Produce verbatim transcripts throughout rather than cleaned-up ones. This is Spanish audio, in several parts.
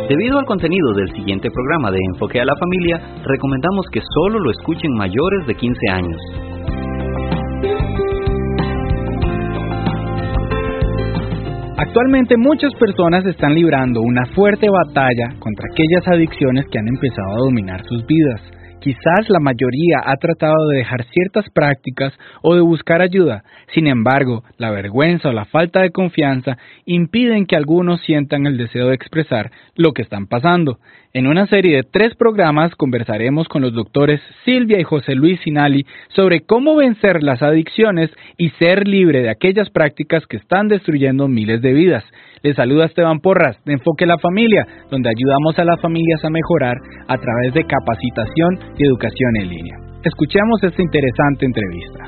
Debido al contenido del siguiente programa de Enfoque a la Familia, recomendamos que solo lo escuchen mayores de quince años. Actualmente muchas personas están librando una fuerte batalla contra aquellas adicciones que han empezado a dominar sus vidas. Quizás la mayoría ha tratado de dejar ciertas prácticas o de buscar ayuda. Sin embargo, la vergüenza o la falta de confianza impiden que algunos sientan el deseo de expresar lo que están pasando. En una serie de tres programas conversaremos con los doctores Silvia y José Luis Sinali sobre cómo vencer las adicciones y ser libre de aquellas prácticas que están destruyendo miles de vidas. Les saluda Esteban Porras de Enfoque a la Familia, donde ayudamos a las familias a mejorar a través de capacitación y educación en línea. Escuchemos esta interesante entrevista.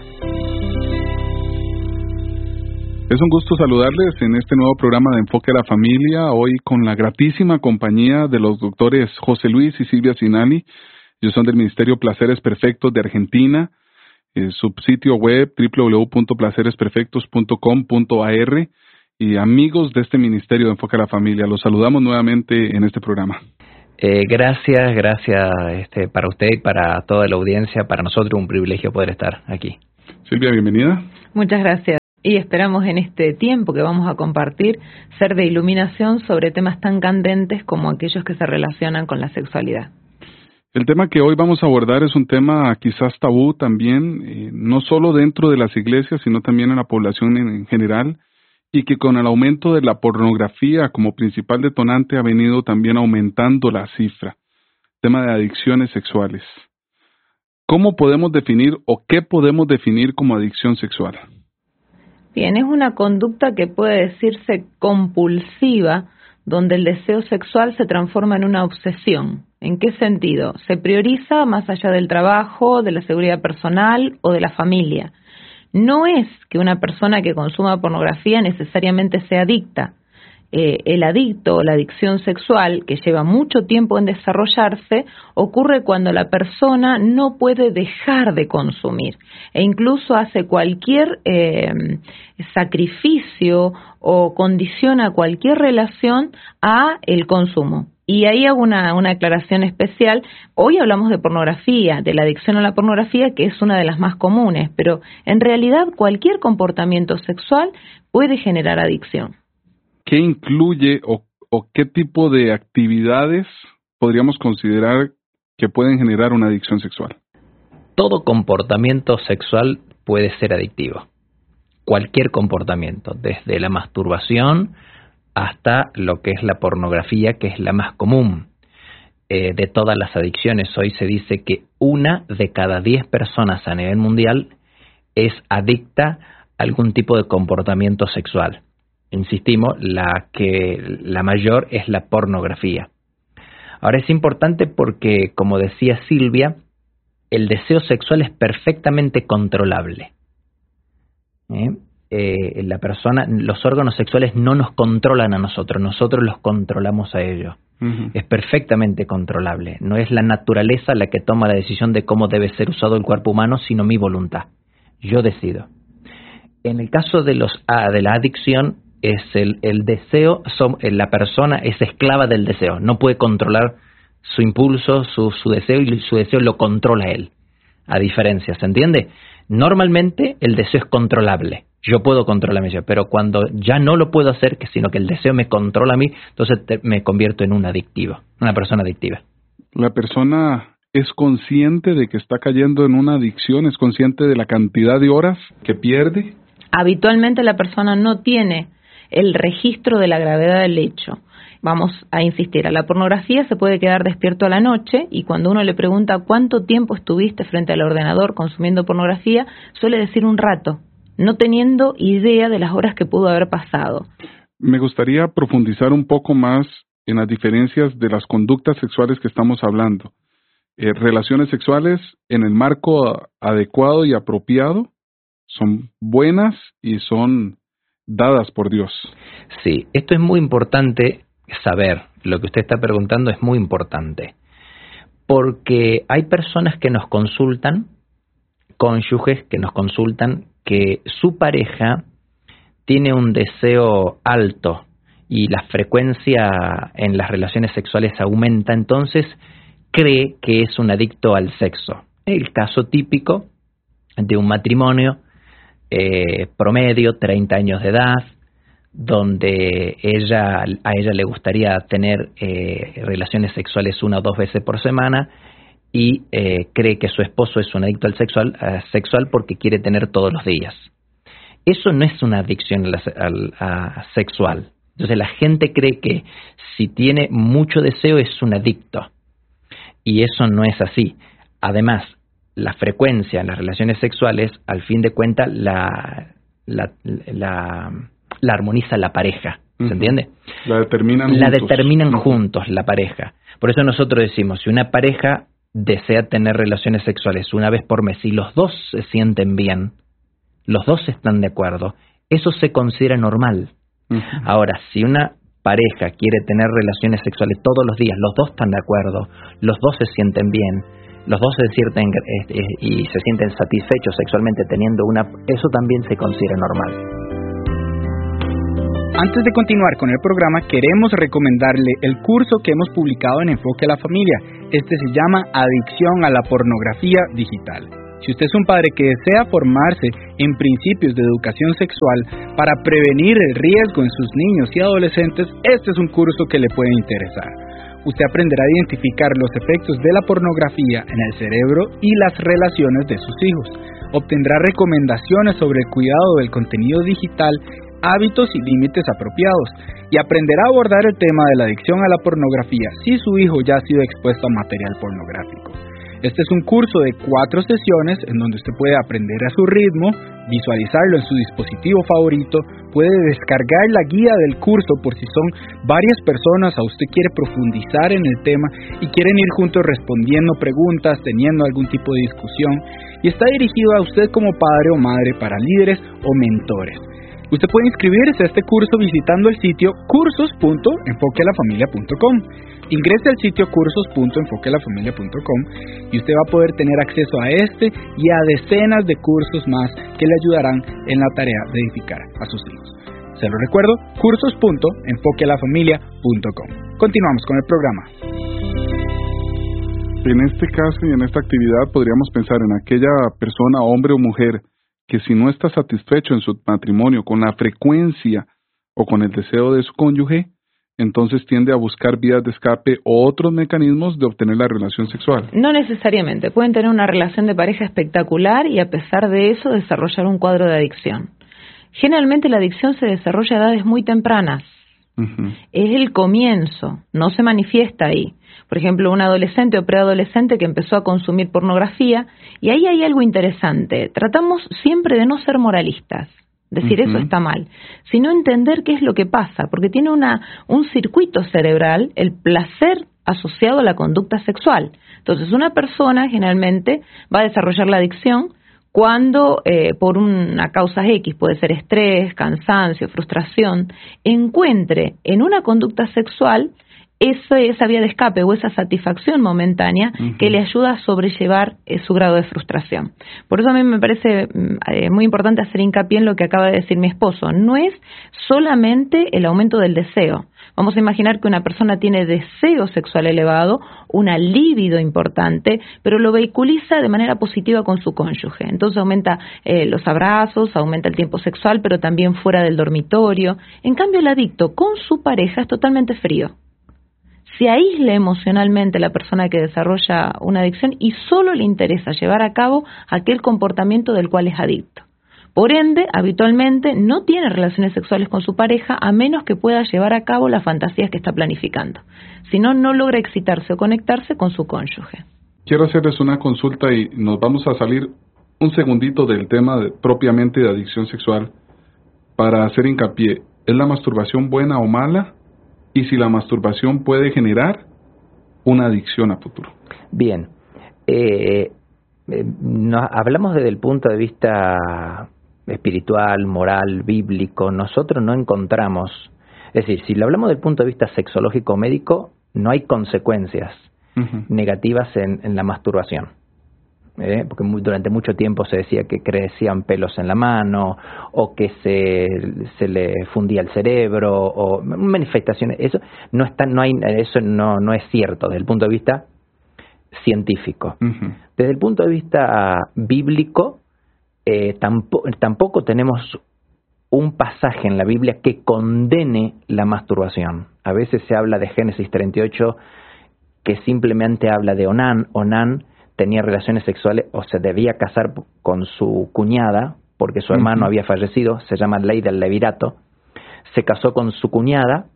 Es un gusto saludarles en este nuevo programa de Enfoque a la Familia, hoy con la gratísima compañía de los doctores José Luis y Silvia Sinali. Ellos son del Ministerio Placeres Perfectos de Argentina, eh, su sitio web doble u doble u doble u punto placeres perfectos punto com punto a r, y amigos de este Ministerio de Enfoque a la Familia. Los saludamos nuevamente en este programa. Eh, gracias, gracias este, para usted y para toda la audiencia. Para nosotros un privilegio poder estar aquí. Silvia, bienvenida. Muchas gracias. Y esperamos en este tiempo que vamos a compartir ser de iluminación sobre temas tan candentes como aquellos que se relacionan con la sexualidad. El tema que hoy vamos a abordar es un tema quizás tabú también, eh, no solo dentro de las iglesias, sino también en la población en, en general, y que con el aumento de la pornografía como principal detonante ha venido también aumentando la cifra. Tema de adicciones sexuales. ¿Cómo podemos definir o qué podemos definir como adicción sexual? Bien, es una conducta que puede decirse compulsiva, donde el deseo sexual se transforma en una obsesión. ¿En qué sentido? Se prioriza más allá del trabajo, de la seguridad personal o de la familia. No es que una persona que consuma pornografía necesariamente sea adicta. Eh, el adicto o la adicción sexual, que lleva mucho tiempo en desarrollarse, ocurre cuando la persona no puede dejar de consumir e incluso hace cualquier eh, sacrificio o condiciona cualquier relación a el consumo. Y ahí hago una, una aclaración especial. Hoy hablamos de pornografía, de la adicción a la pornografía, que es una de las más comunes, pero en realidad cualquier comportamiento sexual puede generar adicción. ¿Qué incluye o, o qué tipo de actividades podríamos considerar que pueden generar una adicción sexual? Todo comportamiento sexual puede ser adictivo. Cualquier comportamiento, desde la masturbación hasta lo que es la pornografía, que es la más común eh, de todas las adicciones. Hoy se dice que una de cada diez personas a nivel mundial es adicta a algún tipo de comportamiento sexual. Insistimos, la que la mayor es la pornografía. Ahora es importante porque, como decía Silvia, el deseo sexual es perfectamente controlable. ¿Eh? Eh, la persona, los órganos sexuales no nos controlan a nosotros, nosotros los controlamos a ellos. Uh-huh. Es perfectamente controlable. No es la naturaleza la que toma la decisión de cómo debe ser usado el cuerpo humano, sino mi voluntad. Yo decido. En el caso de los ah, de la adicción, es el, el deseo, son, la persona es esclava del deseo, no puede controlar su impulso, su, su deseo, y su deseo lo controla él. A diferencia, ¿se entiende? Normalmente el deseo es controlable. Yo puedo controlar mi deseo, pero cuando ya no lo puedo hacer, que sino que el deseo me controla a mí, entonces te, me convierto en un adictivo, una persona adictiva. La persona es consciente de que está cayendo en una adicción, es consciente de la cantidad de horas que pierde. Habitualmente la persona no tiene el registro de la gravedad del hecho. Vamos a insistir, a la pornografía se puede quedar despierto a la noche y cuando uno le pregunta cuánto tiempo estuviste frente al ordenador consumiendo pornografía, suele decir un rato, no teniendo idea de las horas que pudo haber pasado. Me gustaría profundizar un poco más en las diferencias de las conductas sexuales que estamos hablando. Eh, relaciones sexuales en el marco adecuado y apropiado son buenas y son dadas por Dios. Sí, esto es muy importante saber. Lo que usted está preguntando es muy importante. Porque hay personas que nos consultan, cónyuges que nos consultan, que su pareja tiene un deseo alto y la frecuencia en las relaciones sexuales aumenta, entonces cree que es un adicto al sexo. El caso típico de un matrimonio eh, promedio, treinta años de edad, donde ella a ella le gustaría tener eh, relaciones sexuales una o dos veces por semana y eh, cree que su esposo es un adicto al sexual, uh, sexual porque quiere tener todos los días. Eso no es una adicción al, al, a sexual. Entonces la gente cree que si tiene mucho deseo es un adicto y eso no es así. Además, la frecuencia en las relaciones sexuales, al fin de cuentas, la, la, la, la armoniza la pareja, ¿se uh-huh. entiende? La determinan La juntos. determinan uh-huh. juntos, la pareja. Por eso nosotros decimos, si una pareja desea tener relaciones sexuales una vez por mes y los dos se sienten bien, los dos están de acuerdo, eso se considera normal. Uh-huh. Ahora, si una pareja quiere tener relaciones sexuales todos los días, los dos están de acuerdo, los dos se sienten bien, los dos se sienten eh, eh, y se sienten satisfechos sexualmente teniendo una, eso también se considera normal. Antes de continuar con el programa, queremos recomendarle el curso que hemos publicado en Enfoque a la Familia. Este se llama Adicción a la Pornografía Digital. Si usted es un padre que desea formarse en principios de educación sexual para prevenir el riesgo en sus niños y adolescentes, este es un curso que le puede interesar. Usted aprenderá a identificar los efectos de la pornografía en el cerebro y las relaciones de sus hijos. Obtendrá recomendaciones sobre el cuidado del contenido digital, hábitos y límites apropiados, y aprenderá a abordar el tema de la adicción a la pornografía si su hijo ya ha sido expuesto a material pornográfico. Este es un curso de cuatro sesiones en donde usted puede aprender a su ritmo, visualizarlo en su dispositivo favorito, puede descargar la guía del curso por si son varias personas o usted quiere profundizar en el tema y quieren ir juntos respondiendo preguntas, teniendo algún tipo de discusión, y está dirigido a usted como padre o madre para líderes o mentores. Usted puede inscribirse a este curso visitando el sitio cursos punto enfoque a la familia punto com. Ingrese al sitio cursos punto enfoque a la familia punto com y usted va a poder tener acceso a este y a decenas de cursos más que le ayudarán en la tarea de edificar a sus hijos. Se lo recuerdo, cursos punto enfoque a la familia punto com. Continuamos con el programa. En este caso y en esta actividad podríamos pensar en aquella persona, hombre o mujer, que si no está satisfecho en su matrimonio con la frecuencia o con el deseo de su cónyuge, entonces tiende a buscar vías de escape o otros mecanismos de obtener la relación sexual. No necesariamente. Pueden tener una relación de pareja espectacular y a pesar de eso desarrollar un cuadro de adicción. Generalmente la adicción se desarrolla a edades muy tempranas. Uh-huh. Es el comienzo, no se manifiesta ahí. Por ejemplo, un adolescente o preadolescente que empezó a consumir pornografía, y ahí hay algo interesante. Tratamos siempre de no ser moralistas, decir uh-huh. eso está mal, sino entender qué es lo que pasa, porque tiene una un circuito cerebral, el placer asociado a la conducta sexual. Entonces, una persona generalmente va a desarrollar la adicción cuando eh, por una causa X, puede ser estrés, cansancio, frustración, encuentre en una conducta sexual esa, esa vía de escape o esa satisfacción momentánea uh-huh. que le ayuda a sobrellevar eh, su grado de frustración. Por eso a mí me parece eh, muy importante hacer hincapié en lo que acaba de decir mi esposo. No es solamente el aumento del deseo. Vamos a imaginar que una persona tiene deseo sexual elevado, una libido importante, pero lo vehiculiza de manera positiva con su cónyuge. Entonces aumenta eh, los abrazos, aumenta el tiempo sexual, pero también fuera del dormitorio. En cambio, el adicto con su pareja es totalmente frío. Se aísla emocionalmente la persona que desarrolla una adicción y solo le interesa llevar a cabo aquel comportamiento del cual es adicto. Por ende, habitualmente no tiene relaciones sexuales con su pareja a menos que pueda llevar a cabo las fantasías que está planificando. Si no, no logra excitarse o conectarse con su cónyuge. Quiero hacerles una consulta y nos vamos a salir un segundito del tema de, propiamente de adicción sexual para hacer hincapié. ¿Es la masturbación buena o mala? Y si la masturbación puede generar una adicción a futuro. Bien, eh, eh, no, hablamos desde el punto de vista espiritual, moral, bíblico. Nosotros no encontramos, es decir, si lo hablamos del punto de vista sexológico médico, no hay consecuencias uh-huh. negativas en, en la masturbación. ¿eh? Porque muy, durante mucho tiempo se decía que crecían pelos en la mano o que se, se le fundía el cerebro o manifestaciones. Eso no está, no hay, eso no, no es cierto desde el punto de vista científico. Uh-huh. Desde el punto de vista bíblico, eh, tampoco, tampoco tenemos un pasaje en la Biblia que condene la masturbación. A veces se habla de Génesis treinta y ocho que simplemente habla de Onán. Onán tenía relaciones sexuales o se debía casar con su cuñada porque su hermano uh-huh. había fallecido, se llama ley del levirato. Se casó con su cuñada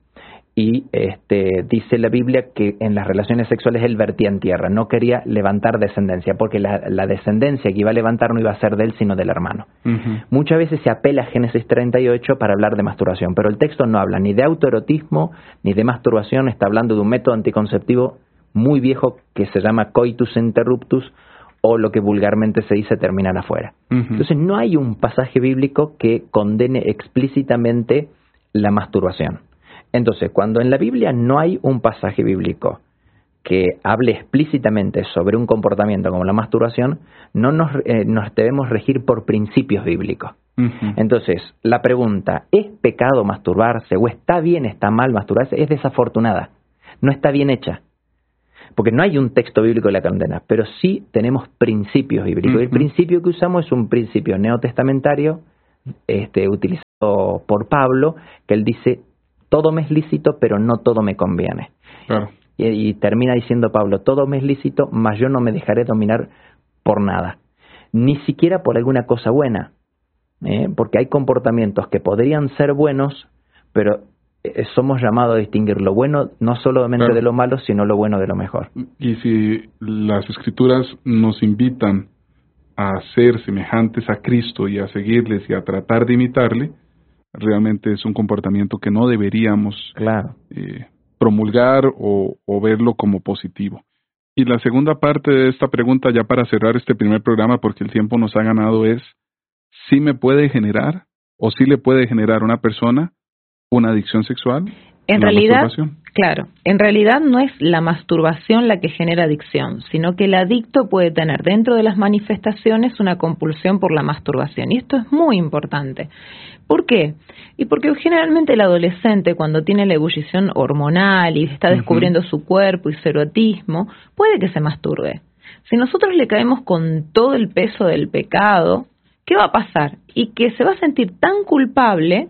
y este, dice la Biblia que en las relaciones sexuales él vertía en tierra, no quería levantar descendencia porque la, la descendencia que iba a levantar no iba a ser de él sino del hermano. Uh-huh. Muchas veces se apela a Génesis treinta y ocho para hablar de masturbación, pero el texto no habla ni de autoerotismo ni de masturbación, está hablando de un método anticonceptivo muy viejo que se llama coitus interruptus o lo que vulgarmente se dice terminar afuera. Uh-huh. Entonces no hay un pasaje bíblico que condene explícitamente la masturbación. Entonces, cuando en la Biblia no hay un pasaje bíblico que hable explícitamente sobre un comportamiento como la masturbación, no nos, eh, nos debemos regir por principios bíblicos. Uh-huh. Entonces, la pregunta, ¿es pecado masturbarse o está bien, está mal masturbarse? Es desafortunada, no está bien hecha. Porque no hay un texto bíblico que la condena, pero sí tenemos principios bíblicos. Uh-huh. El principio que usamos es un principio neotestamentario este, utilizado por Pablo, que él dice, todo me es lícito, pero no todo me conviene. Claro. Y, y termina diciendo Pablo, todo me es lícito, mas yo no me dejaré dominar por nada. Ni siquiera por alguna cosa buena. ¿eh? Porque hay comportamientos que podrían ser buenos, pero eh, somos llamados a distinguir lo bueno no solamente claro. de lo malo, sino lo bueno de lo mejor. Y si las Escrituras nos invitan a ser semejantes a Cristo y a seguirles y a tratar de imitarle, realmente es un comportamiento que no deberíamos claro. eh, promulgar o, o verlo como positivo. Y la segunda parte de esta pregunta, ya para cerrar este primer programa, porque el tiempo nos ha ganado, es ¿sí me puede generar o sí le puede generar a una persona una adicción sexual? En realidad, claro, en realidad no es la masturbación la que genera adicción, sino que el adicto puede tener dentro de las manifestaciones una compulsión por la masturbación. Y esto es muy importante. ¿Por qué? Y porque generalmente el adolescente, cuando tiene la ebullición hormonal y está descubriendo uh-huh. su cuerpo y su erotismo, puede que se masturbe. Si nosotros le caemos con todo el peso del pecado, ¿qué va a pasar? Y que se va a sentir tan culpable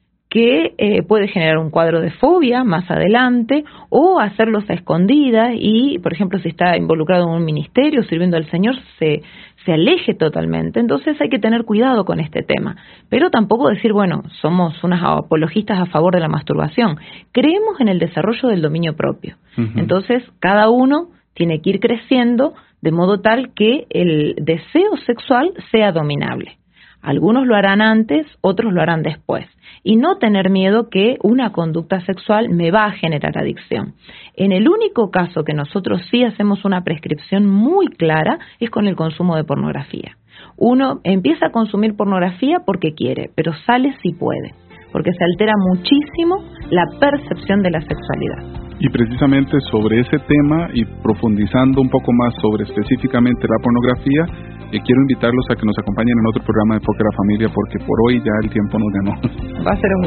que eh, puede generar un cuadro de fobia más adelante o hacerlos a escondidas y, por ejemplo, si está involucrado en un ministerio sirviendo al Señor, se, se aleje totalmente. Entonces hay que tener cuidado con este tema. Pero tampoco decir, bueno, somos unas apologistas a favor de la masturbación. Creemos en el desarrollo del dominio propio. Uh-huh. Entonces, cada uno tiene que ir creciendo de modo tal que el deseo sexual sea dominable. Algunos lo harán antes, otros lo harán después. Y no tener miedo que una conducta sexual me va a generar adicción. En el único caso que nosotros sí hacemos una prescripción muy clara es con el consumo de pornografía. Uno empieza a consumir pornografía porque quiere, pero sale si puede, porque se altera muchísimo la percepción de la sexualidad. Y precisamente sobre ese tema y profundizando un poco más sobre específicamente la pornografía, eh, quiero invitarlos a que nos acompañen en otro programa de Enfoque a la Familia, porque por hoy ya el tiempo nos ganó. Va a ser un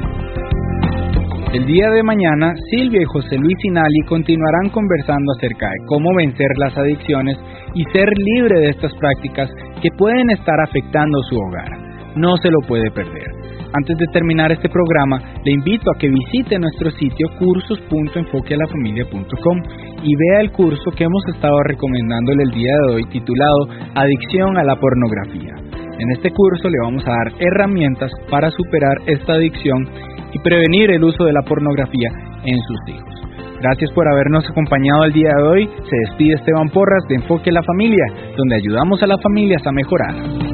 gusto. El día de mañana, Silvia y José Luis Sinali continuarán conversando acerca de cómo vencer las adicciones y ser libre de estas prácticas que pueden estar afectando su hogar. No se lo puede perder. Antes de terminar este programa, le invito a que visite nuestro sitio cursos punto enfoque a la familia punto com y vea el curso que hemos estado recomendándole el día de hoy titulado Adicción a la pornografía. En este curso le vamos a dar herramientas para superar esta adicción y prevenir el uso de la pornografía en sus hijos. Gracias por habernos acompañado el día de hoy. Se despide Esteban Porras de Enfoque a la Familia, donde ayudamos a las familias a mejorar.